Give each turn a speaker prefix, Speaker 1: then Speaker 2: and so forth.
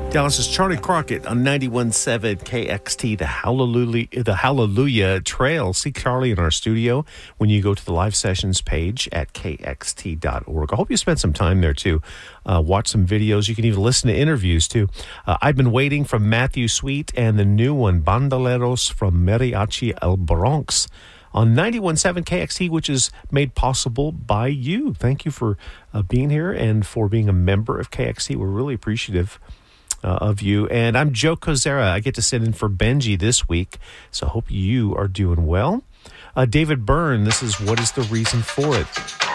Speaker 1: Dallas is Charlie Crockett on 91.7 KXT, the Hallelujah Trail. See Charlie in our studio when you go to the live sessions page at kxt.org. I hope you spent some time there too. Watch some videos. You can even listen to interviews too. I've been waiting from Matthew Sweet and the new one, Bandoleros from Mariachi El Bronx, on 91.7 KXT, which is made possible by you. Thank you for being here and for being a member of KXT. We're really appreciative of you. And I'm Joe Kozera. I get to sit in for Benji this week, so I hope you are doing well. David Byrne, this is What is the Reason for It?